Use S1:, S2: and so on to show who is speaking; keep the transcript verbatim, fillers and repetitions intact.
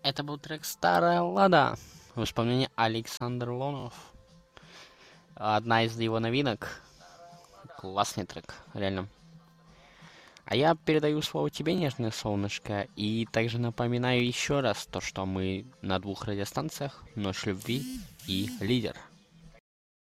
S1: Это был трек «Старая Лада» в исполнении Александр Лонов. Одна из его новинок. Классный трек, реально. А я передаю слово тебе, нежное солнышко, и также напоминаю еще раз то, что мы на двух радиостанциях «Ночь любви» и «Лидер».